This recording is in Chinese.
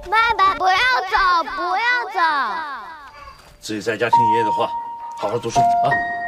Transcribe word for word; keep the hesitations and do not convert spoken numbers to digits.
爸爸，不要走，不要走。 自己在家听爷爷的话，好好读书啊。